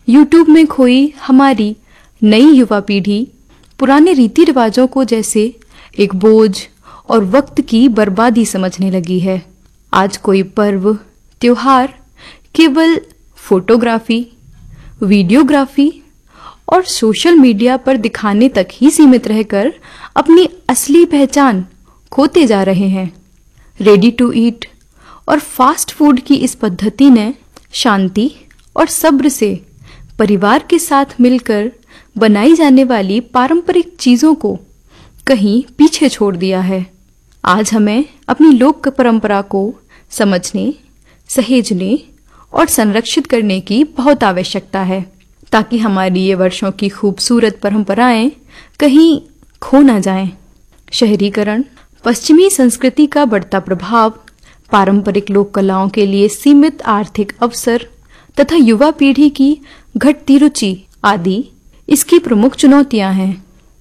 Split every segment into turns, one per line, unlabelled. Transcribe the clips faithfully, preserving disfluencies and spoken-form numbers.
YouTube में खोई हमारी नई युवा पीढ़ी पुराने रीति रिवाजों को जैसे एक बोझ और वक्त की बर्बादी समझने लगी है। आज कोई पर्व त्योहार केवल फोटोग्राफी, वीडियोग्राफी और सोशल मीडिया पर दिखाने तक ही सीमित रहकर अपनी असली पहचान खोते जा रहे हैं। रेडी टू ईट और फास्ट फूड की इस पद्धति ने शांति और सब्र से परिवार के साथ मिलकर बनाई जाने वाली पारंपरिक चीजों को कहीं पीछे छोड़ दिया है। आज हमें अपनी लोक परंपरा को समझने, सहेजने और संरक्षित करने की बहुत आवश्यकता है, ताकि हमारी ये वर्षों की खूबसूरत परंपराएं कहीं खो ना जाएं। शहरीकरण, पश्चिमी संस्कृति का बढ़ता प्रभाव, पारंपरिक लोक कलाओं के लिए सीमित आर्थिक अवसर तथा युवा पीढ़ी की घटती रुचि आदि इसकी प्रमुख चुनौतियां हैं।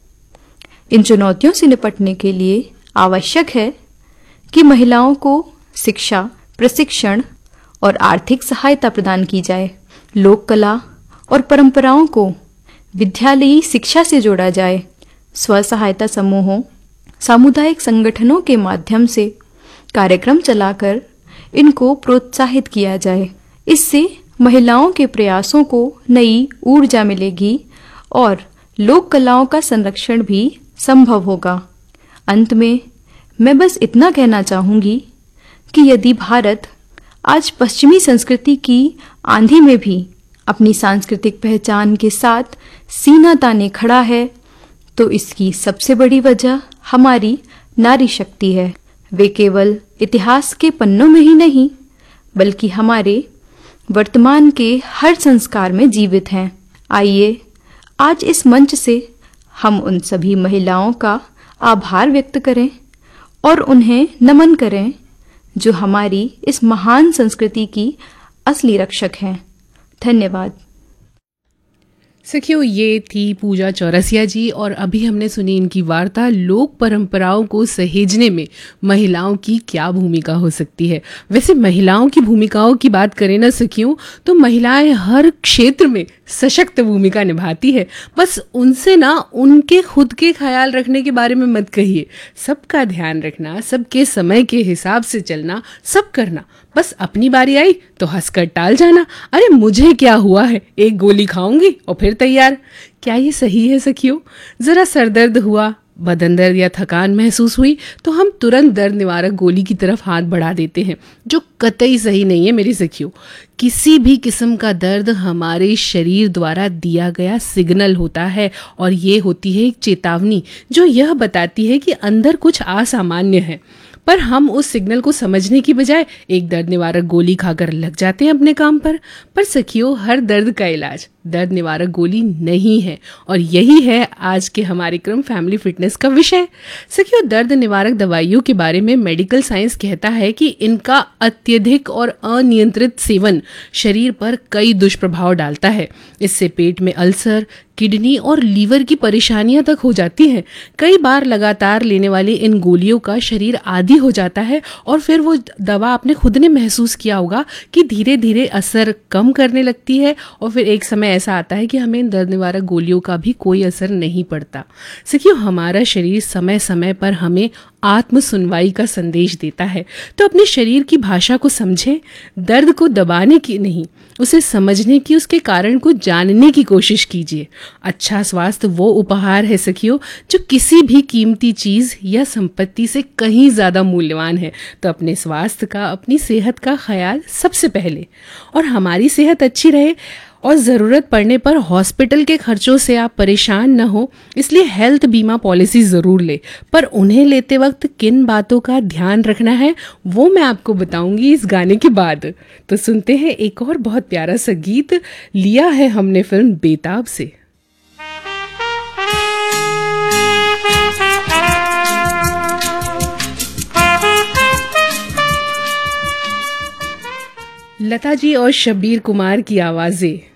इन चुनौतियों से निपटने के लिए आवश्यक है कि महिलाओं को शिक्षा, प्रशिक्षण और आर्थिक सहायता प्रदान की जाए। लोक कला और परंपराओं को विद्यालयी शिक्षा से जोड़ा जाए। स्व सहायता समूहों, सामुदायिक संगठनों के माध्यम से कार्यक्रम चलाकर इनको प्रोत्साहित किया जाए। इससे महिलाओं के प्रयासों को नई ऊर्जा मिलेगी और लोक कलाओं का संरक्षण भी संभव होगा। अंत में मैं बस इतना कहना चाहूंगी कि यदि भारत आज पश्चिमी संस्कृति की आंधी में भी अपनी सांस्कृतिक पहचान के साथ सीना ताने खड़ा है, तो इसकी सबसे बड़ी वजह हमारी नारी शक्ति है। वे केवल इतिहास के पन्नों में ही नहीं, बल्कि हमारे वर्तमान के हर संस्कार में जीवित हैं। आइए आज इस मंच से हम उन सभी महिलाओं का आभार व्यक्त करें और उन्हें नमन करें जो हमारी इस महान संस्कृति की असली रक्षक हैं। धन्यवाद।
सखियों, ये थी पूजा चौरसिया जी और अभी हमने सुनी इनकी वार्ता लोक परंपराओं को सहेजने में महिलाओं की क्या भूमिका हो सकती है। वैसे महिलाओं की भूमिकाओं की बात करें ना सखियों, तो महिलाएं हर क्षेत्र में सशक्त भूमिका निभाती है। बस उनसे ना उनके खुद के ख्याल रखने के बारे में मत कहिए। सबका ध्यान रखना, सबके समय के हिसाब से चलना, सब करना। बस अपनी बारी आई तो हंसकर टाल जाना, अरे मुझे क्या हुआ है, एक गोली खाऊंगी और फिर तैयार। क्या ये सही है सखियों? जरा सरदर्द हुआ, बदन दर्द या थकान महसूस हुई तो हम तुरंत दर्द निवारक गोली की तरफ हाथ बढ़ा देते हैं, जो कतई सही नहीं है मेरी सखियों। किसी भी किस्म का दर्द हमारे शरीर द्वारा दिया गया सिग्नल होता है और ये होती है एक चेतावनी जो यह बताती है कि अंदर कुछ असामान्य है। पर हम उस सिग्नल को समझने की बजाय एक दर्द निवारक गोली खाकर लग जाते हैं अपने काम पर। पर सखियों, हर दर्द का इलाज दर्द निवारक गोली नहीं है और यही है आज के हमारे क्रम फैमिली फिटनेस का विषय। सखियों, दर्द निवारक दवाइयों के बारे में मेडिकल साइंस कहता है कि इनका अत्यधिक और अनियंत्रित सेवन शरीर पर कई दुष्प्रभाव डालता है। इससे पेट में अल्सर, किडनी और लीवर की परेशानियां तक हो जाती हैं। कई बार लगातार लेने वाली इन गोलियों का शरीर आदी हो जाता है और फिर वो दवा आपने खुद ने महसूस किया होगा कि धीरे धीरे असर कम करने लगती है और फिर एक समय ऐसा आता है कि हमें इन दर्द निवारक गोलियों का भी कोई असर नहीं पड़ता। सखियों, हमारा शरीर समय समय पर हमें आत्म सुनवाई का संदेश देता है, तो अपने शरीर की भाषा को समझें। दर्द को दबाने की नहीं, उसे समझने की, उसके कारण को जानने की कोशिश कीजिए। अच्छा स्वास्थ्य वो उपहार है सखियों जो किसी भी कीमती चीज या संपत्ति से कहीं ज्यादा मूल्यवान है। तो अपने स्वास्थ्य का, अपनी सेहत का ख्याल सबसे पहले। और हमारी सेहत अच्छी रहे और ज़रूरत पड़ने पर हॉस्पिटल के खर्चों से आप परेशान न हो, इसलिए हेल्थ बीमा पॉलिसी ज़रूर ले। पर उन्हें लेते वक्त किन बातों का ध्यान रखना है वो मैं आपको बताऊंगी इस गाने के बाद। तो सुनते हैं एक और बहुत प्यारा सा गीत, लिया है हमने फिल्म बेताब से। लता जी और शब्बीर कुमार की आवाज़ें।